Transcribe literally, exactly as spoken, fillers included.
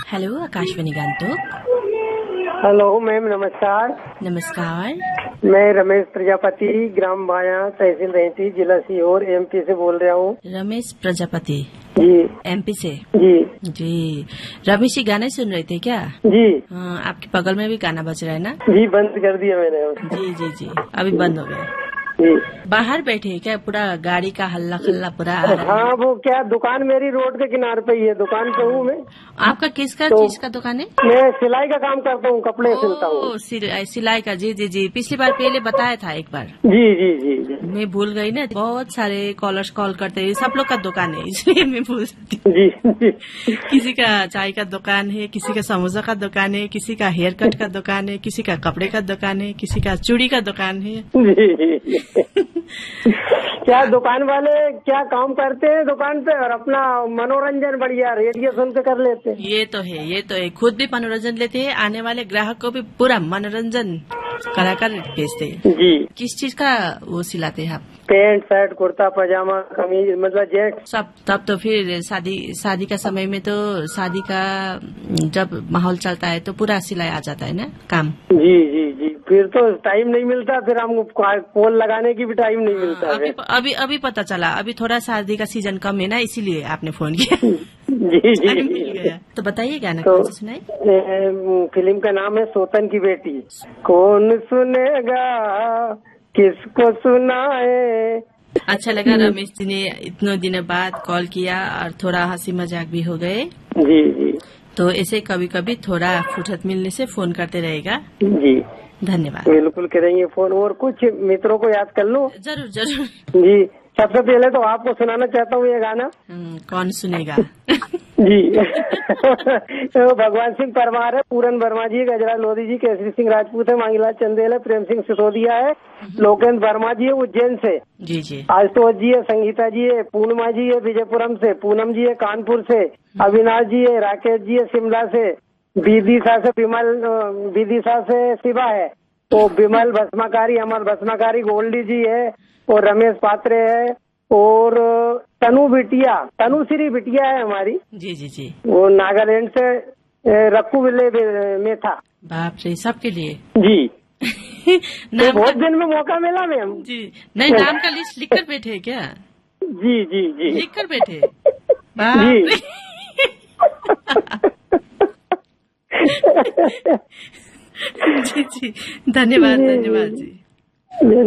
Hello, Akashvani गांतोक। Hello ma'am, नमस्कार। नमस्कार। मैं रमेश प्रजापति, ग्राम बाया, तहसील रैंची, जिला सीहोर, एमपी से बोल रहा हूँ। रमेश प्रजापति जी, एमपी से। जी जी रमेश जी, गाने सुन रहे थे क्या? जी। हाँ, आपके बगल में भी गाना बज रहा है ना? जी, बंद कर दिया मैंने। जी जी जी, अभी बंद हो गया। जी। बाहर बैठे हैं क्या? पूरा गाड़ी का हल्ला खल्ला पूरा आ रहा है। हाँ, वो क्या, दुकान मेरी रोड के किनारे पे ही है। दुकान पे हूँ मैं। आपका किसका तो चीज का दुकान है? मैं सिलाई का काम करता हूँ, कपड़े सिलता हूँ। ओ, सिलाई सिलाई का। जी जी जी, पिछली बार पहले बताया था एक बार। जी जी जी जी। मैं भूल गई ना, बहुत सारे कॉलर्स कॉल करते हैं, सब लोग का दुकान है इसलिए मैं भूल जाती हूँ। जी जी। किसी का चाय का दुकान है, किसी का समोसा का दुकान है, किसी का हेयर कट का दुकान है, किसी का कपड़े का दुकान है, किसी का चूड़ी का दुकान है। जी जी। क्या दुकान वाले क्या काम करते हैं दुकान पे, और अपना मनोरंजन बढ़िया रेडियो सुन के कर लेते हैं। ये तो है, ये तो है। खुद भी मनोरंजन लेते हैं, आने वाले ग्राहक को भी पूरा मनोरंजन कराकर भेजते हैं। जी। किस चीज का वो सिलाते हैं आप? पैंट, शर्ट, कुर्ता, पजामा, कमीज, मतलब जेंट्स सब। तब तो फिर शादी शादी का समय में तो शादी का जब माहौल चलता है तो पूरा सिलाई आ जाता है ना काम। जी जी जी। फिर तो टाइम नहीं मिलता, फिर हमको कॉल लगाने की भी टाइम नहीं मिलता। अभी अभी अभी पता चला, अभी थोड़ा शादी का सीजन कम है ना, इसीलिए आपने फोन किया। जी जी मिल गया। तो बताइए गाना तो, कौन सा सुनाए? फिल्म का नाम है सोतन की बेटी। कौन सुनेगा, किसको सुनाए। अच्छा लगा रमेश जी ने इतने दिनों बाद कॉल किया और थोड़ा हंसी मजाक भी हो गए। जी जी। तो ऐसे कभी कभी थोड़ा फुर्सत मिलने से फोन करते रहेगा। जी, धन्यवाद। बिल्कुल करेंगे फोन। और कुछ मित्रों को याद कर लो। जरूर जरूर। जी, सबसे पहले तो आपको सुनाना चाहता हूँ ये गाना। कौन सुनेगा? जी। तो भगवान सिंह परमार है, पूरन वर्मा जी, गजराज लोधी जी, केसरी सिंह राजपूत है, मांगीलाल चंदेल है, प्रेम सिंह सिसोदिया है, लोकेंद्र वर्मा जी है उज्जैन से, जी जी, आशुतोष जी है, संगीता जी है, पूर्णिमा जी है विजयपुरम से, पूनम जी है कानपुर से, अविनाश जी है, राकेश जी है शिमला से, विदिशा से विमल, विदिशा से शिवा है, तो विमल भस्माकारी, अमर भस्माकारी, गोल्डी जी है, और रमेश पात्रे है, और तनु बिटिया, तनुश्री बिटिया है हमारी। जी जी जी, वो नागालैंड से, रक्कू विले में था। बाप रे, सबके लिए। जी। नाम तो बहुत का... दिन में मौका मिला मैम। जी, नहीं, नाम का लिस्ट लिख कर बैठे क्या? जी जी जी, लिख कर बैठे। बाप रे। जी जी, धन्यवाद धन्यवाद जी।